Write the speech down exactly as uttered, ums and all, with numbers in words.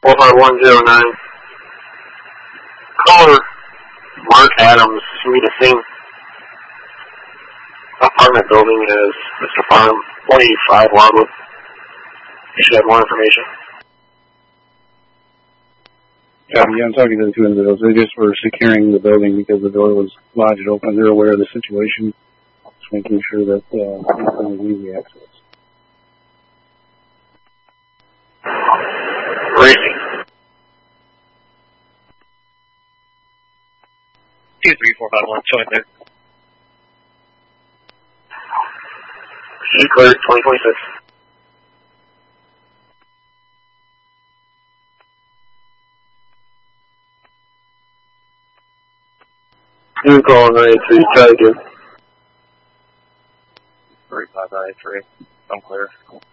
four five one zero nine. Caller Mark Adams, meet a scene. Apartment building is Mister Farm, one eighty-five Wildwood. You should have more information. Yeah, yeah, I'm talking to the two individuals. They just were securing the building because the door was lodged open. They're aware of the situation. Just making sure that uh, it's easy access. Racing. two three four five one, showing there. Should clear twenty twenty-six. You call nine eight three, try again. three five nine three, I'm clear.